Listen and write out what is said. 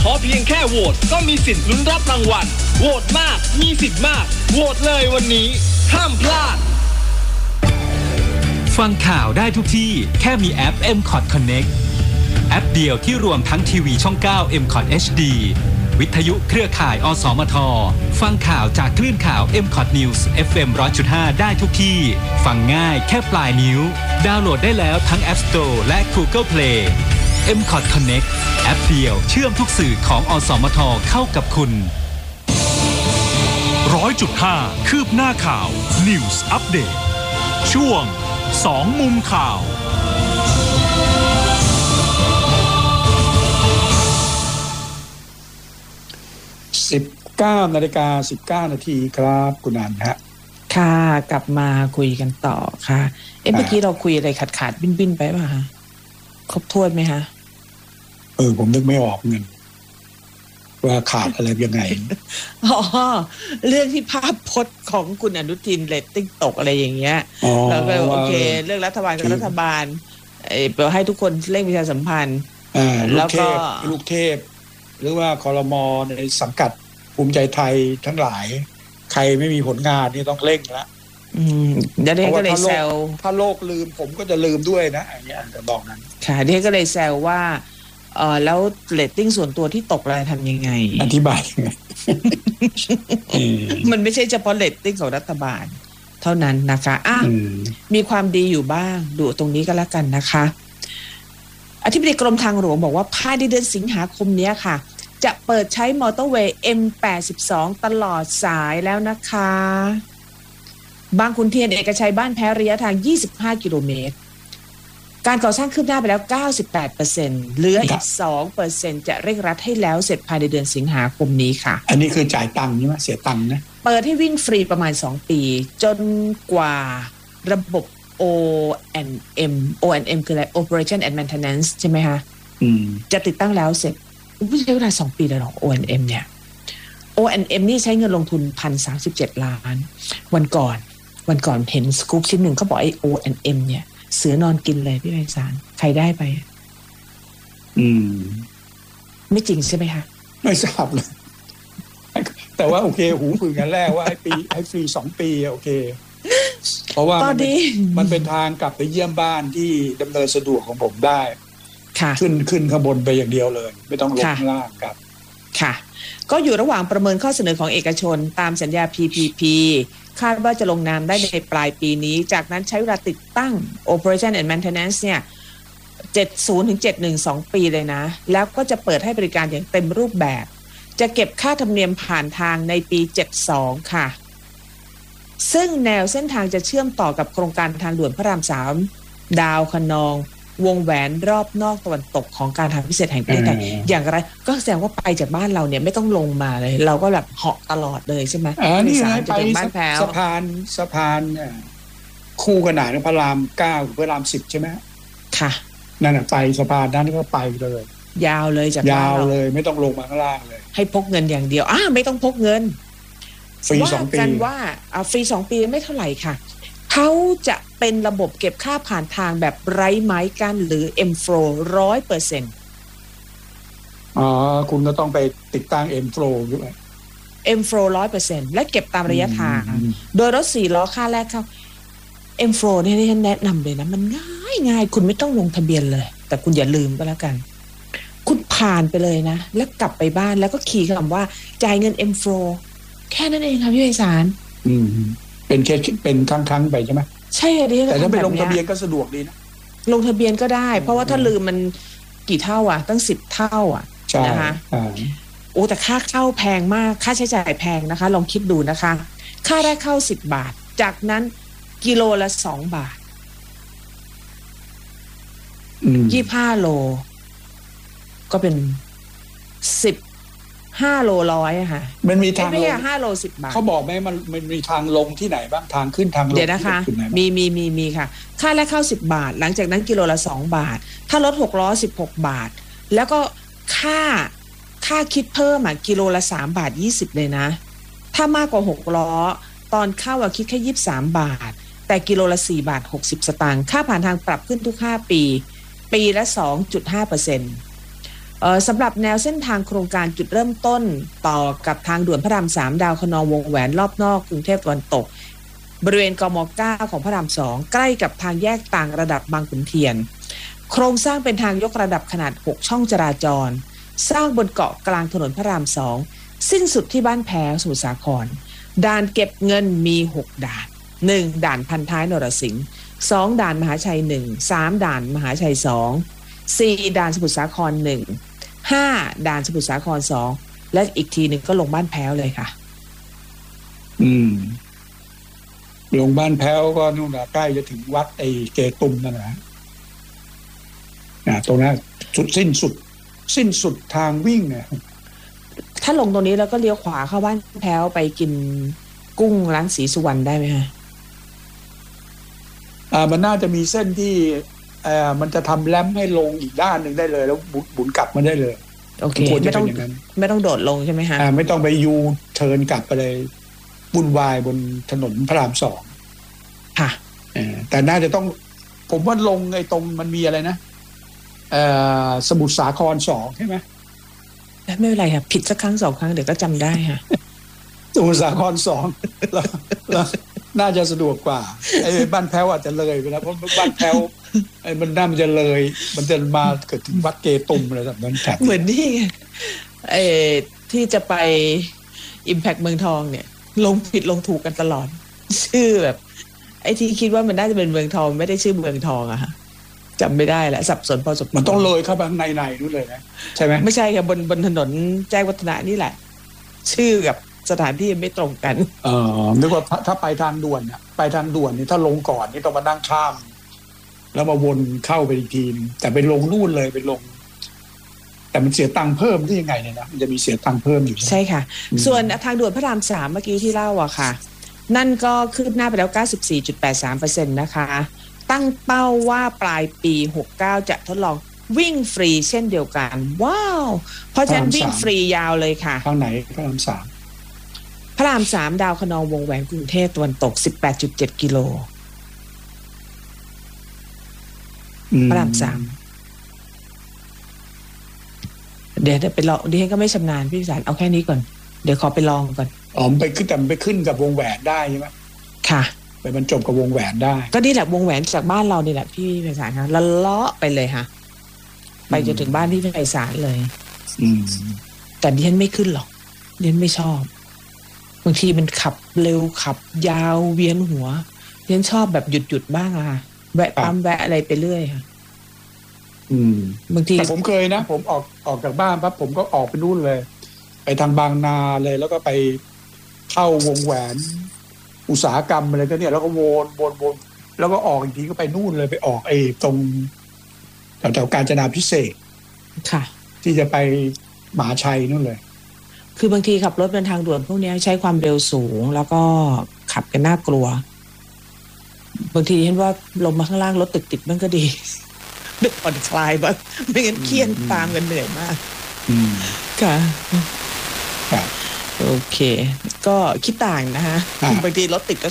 ขอเพียงแค่โหวตก็มีสิทธิ์ลุ้นรับรางวัลโหวตมากมีสิทธิ์มากโหวตเลยวันนี้ห้ามพลาดฟังข่าวได้ทุกที่แค่มีแอป MCOT Connect แอปเดียวที่รวมทั้งทีวีช่อง 9 MCOT HD วิทยุเครือข่ายอสมทฟังข่าวจากคลื่นข่าว MCOT News FM 100.5 ได้ทุกที่ฟังง่ายแค่ปลายนิ้วดาวน์โหลดได้แล้วทั้ง App Store และ Google Play MCOT Connect แอปเดียวเชื่อมทุกสื่อของอสมทเข้ากับคุณ 100.5 คืบหน้าข่าว News Update ช่วง2มุมข่าว 19:19 น.ครับคุณอันฮะค่ะกลับมาคุยกันต่อค่ะเมื่อกี้เราคุยอะไรขาดบิ้นไปป่ะฮะครบถ้วนไหมฮะผมนึกไม่ออกเงินว่าขาดอะไรยังไงอ๋อเรื่องที่ภาพพจน์ของคุณอนุทินเรตติ้งตกอะไรอย่างเงี้ยแล้วก็โอเคเรื่องรัฐบาลกับรัฐบาลให้ทุกคนเร่งประชาสัมพันธ์แล้วก็ลูกเทพหรือว่าครม.ในสังกัดภูมิใจไทยทั้งหลายใครไม่มีผลงานนี่ต้องเร่งละเดี๋ยวก็เลยแซวถ้าโลกลืมผมก็จะลืมด้วยนะอย่างเงี้ยจะบอกนั้นค่ะเดี๋ยวก็เลยแซวว่าแล้วเรตติ้งส่วนตัวที่ตกอะไรทำยังไงอธิบายไงมันไม่ใช่เฉพาะเรตติ้งของรัฐบาลเท่านั้นนะคะมีความดีอยู่บ้างดูตรงนี้ก็แล้วกันนะคะอธิบดีกรมทางหลวงบอกว่าภายในเดือนสิงหาคมนี้ค่ะจะเปิดใช้มอเตอร์เวย์ M82 ตลอดสายแล้วนะคะบางขุนเทียนเอกชัยบ้านแพ้ระยะทาง25 กิโลเมตรการก่อสร้างคืบหน้าไปแล้ว 98% เหลืออีก 2% จะเร่งรัดให้แล้วเสร็จภายในเดือนสิงหาคมนี้ค่ะอันนี้คือจ่ายตังค์ใช่ไหมเสียตังค์นะเปิดให้วิ่งฟรีประมาณ2ปีจนกว่าระบบ O&M คืออะไร Operation and Maintenance ใช่ไหมคะจะติดตั้งแล้วเสร็จไม่ใช้เวลา2ปีเลยหรอ O&M เนี่ย O&M นี่ใช้เงินลงทุน 1,037 ล้านวันก่อนเห็นสกู๊ปชิ้นหนึ่งเขาบอกไอ้ O&M เนี่ยเสือนอนกินเลยพี่ไพศาลใครได้ไปไม่จริงใช่ไหมคะไม่ทราบเลยแต่ว่าโอเคหูฝึกกันแรกว่าให้ฟรี2 ปีโอเคเพราะว่ามันเป็นทางกลับไปเยี่ยมบ้านที่ดำเนินสะดวกของผมได้ขึ้นข้างบนไปอย่างเดียวเลยไม่ต้องลงข้างล่างครับค่ะก็อยู่ระหว่างประเมินข้อเสนอของเอกชนตามสัญญา PPP คาดว่าจะลงนามได้ในปลายปีนี้จากนั้นใช้เวลาติดตั้ง Operation and Maintenance เนี่ย70 ถึง 712 ปีเลยนะแล้วก็จะเปิดให้บริการอย่างเต็มรูปแบบจะเก็บค่าธรรมเนียมผ่านทางในปี72ค่ะซึ่งแนวเส้นทางจะเชื่อมต่อกับโครงการทางด่วนพระราม3ดาวคะนองวงแหวนรอบนอกตะวันตกของการทางพิเศษแห่งประเทศไทยอย่างไรก็แสดงว่าไปจากบ้านเราเนี่ยไม่ต้องลงมาเลยเราก็แบบเหาะตลอดเลยใช่ไหมนี่ไงไปสะพานคู่ขนานพระราม9พระราม10ใช่ไหมค่ะนั่นไปสะพานนั้นก็ไปเลยยาวเลยจากยาวเลยไม่ต้องลงมาข้างล่างเลยให้พกเงินอย่างเดียวไม่ต้องพกเงินฟรี2 ปีกันว่าฟรี2 ปีไม่เท่าไหร่ค่ะเขาจะเป็นระบบเก็บค่าผ่านทางแบบไร้ไม้กั้นหรือ M-Flow 100%คุณก็ต้องไปติดตั้ง M-Flow ด้วย M-Flow 100% และเก็บตามระยะทางโดยรถ4 ล้อค่าแรกเข้า M-Flow นี่ฉันแนะนำเลยนะมันง่ายคุณไม่ต้องลงทะเบียนเลยแต่คุณอย่าลืมก็แล้วกันคุณผ่านไปเลยนะแล้วกลับไปบ้านแล้วก็ขี่คำว่าจ่ายเงิน M-Flow แค่นั้นเองค่ะพี่ไพศาลเป็นครั้งไปใช่ไหมใช่แต่ถ้าไปลงทะเบียนก็สะดวกดีนะลงทะเบียนก็ได้เพราะว่าถ้าลืมมันกี่เท่าตั้ง10 เท่านะคะแต่ค่าเข้าแพงมากค่าใช้จ่ายแพงนะคะลองคิดดูนะคะค่าแรกเข้า10 บาทจากนั้นกิโลละ2 บาท25 โลก็เป็น5 โล100ค่ะมันมีทางลง 5 โล 10 บาทเขาบอกไหมมันมีทางลงที่ไหนบ้างทางขึ้นทางลงเดี๋ยวนะคะมีค่ะค่าแรกเข้า10 บาทหลังจากนั้นกิโลละ2 บาทถ้ารถ6 ล้อ16 บาทแล้วก็ค่าคิดเพิ่มกิโลละ3 บาท 20เลยนะถ้ามากกว่า6 ล้อตอนเข้าคิดแค่23 บาทแต่กิโลละ4 บาท 60 สตางค์ค่าผ่านทางปรับขึ้นทุก5 ปีละ 2.5% สำหรับแนวเส้นทางโครงการจุดเริ่มต้นต่อกับทางด่วนพระราม3ดาวคะนองวงแหวนรอบนอกกรุงเทพตะวันตกบริเวณกม9ของพระราม2ใกล้กับทางแยกต่างระดับบางขุนเทียนโครงสร้างเป็นทางยกระดับขนาด6ช่องจราจรสร้างบนเกาะกลางถนนพระราม2สิ้นสุดที่บ้านแพ้วสมุทรสาครด่านเก็บเงินมี6ด่าน1ด่านพันท้ายนรสิงห์2ด่านมหาชัย1 3ด่านมหาชัย2 4ด่านสมุทรสาคร1 5ด่านสมุทรสาคร2และอีกทีหนึ่งก็ลงบ้านแพ้วเลยค่ะลงบ้านแพ้วก็นู่นใกล้จะถึงวัดไอ้เกตุมนั่นนะตรงนั้นสิ้นสุดทางวิ่งเนี่ยถ้าลงตรงนี้แล้วก็เลี้ยวขวาเข้าบ้านแพ้วไปกินกุ้งร้านศรีสุวรรณได้ไหมคะมันน่าจะมีเส้นที่มันจะทำแลมให้ลงอีกด้านหนึ่งได้เลยแล้วบุนกลับมาได้เลยโอเคไม่ต้องโดดลงใช่ไหมคะไม่ต้องไปยูเทิร์นกลับไปเลยวุ่นวายบนถนนพระราม2 ค่ะแต่น่าจะต้องผมว่าลงไอ้ตรงมันมีอะไรนะสมุทรสาคร2ใช่ไหมไม่เป็นไรค่ะผิดสักครั้ง2ครั้งเดี๋ยวก็จำได้ค่ะสมุทรสาคร2แล้วน่าจะสะดวกกว่าไอ้บ้านแพ้วอาจจะเลยไปแล้วเพราะบ้านแพ้วไอ้มันน่ามันจะเลยมันจะมาเกิดถึงวัดเกตุมอะไรแบบนั้นแถบเหมือนนี่ที่จะไป Impact เมืองทองเนี่ยลงผิดลงถูกกันตลอดชื่อแบบไอ้ที่คิดว่ามันน่าจะเป็นเมืองทองไม่ได้ชื่อเมืองทองอะค่ะจำไม่ได้แล้วสับสนพอสมควรมันต้องเลยเข้าไปข้างในนู่นเลยนะใช่ไหมไม่ใช่ค่ะบนถนนแจ้งวัฒนะนี่แหละชื่อกับสถานที่ไม่ตรงกันนึกว่าถ้าไปทางด่วนเนี่ยไปทางด่วนนี่ถ้าลงก่อนนี่ต้องมานั่งข้ามแล้วมาวนเข้าไปอีกทีนึงแต่ไปลงนู่นเลยไปลงแต่มันเสียตังค์เพิ่มที่ยังไงเนี่ยนะมันจะมีเสียตังค์เพิ่มอยู่ใช่ค่ะส่วนทางด่วนพระราม3เมื่อกี้ที่เล่าอะค่ะนั่นก็คืบหน้าไปแล้ว 94.83% นะคะตั้งเป้าว่าปลายปี69จะทดลองวิ่งฟรีเช่นเดียวกันว้าวเพราะฉะนั้นวิ่งฟรียาวเลยค่ะทางไหนพระราม 3ดาวคะนองวงแหวนกรุงเทพตะวันตก 18.7 กิโลพระราม3เดี๋ยวไปลองดิฉันก็ไม่ชำนาญพี่สารเอาแค่นี้ก่อนเดี๋ยวขอไปลองก่อนไปขึ้นแต่ไปขึ้นกับวงแหวนได้ใช่ไหมค่ะไปบรรจบกับวงแหวนได้ก็นี่แหละวงแหวนจากบ้านเรานี่แหละพี่ไพศาลคะละเลาะไปเลยค่ะไปจนถึงบ้านพี่ไพศาลเลยแต่ดิฉันไม่ขึ้นหรอกดิฉันไม่ชอบบางทีมันขับเร็วขับยาวเวียนหัวดิฉันชอบแบบหยุดบ้างอะค่ะแวะปั๊มแวะอะไรไปเรื่อยค่ะบางทีแต่ผมเคยนะผมออกจากบ้านปั๊บผมก็ออกไปนู่นเลยไปทางบางนาเลยแล้วก็ไปเข้าวงแหวนอุตสาหกรรมอะไรก็เนี่ยแล้วก็วนแล้วก็ออกอีกทีก็ไปนู่นเลยไปออกตรงแถวกาญจนาภิเษกค่ะที่จะไปมหาชัยนู่นเลยคือบางทีขับรถเป็นทางด่วนพวกนี้ใช้ความเร็วสูงแล้วก็ขับกันน่ากลัวบางทีเห็นว่าลงมาข้างล่างรถติดมันก็ดีเดือดผ่อนคลายบ้างไม่งั้นเครียดตามกันเหนื่อยมากค่ะโอเคก็คิดต่างนะคะบางทีรถติดก็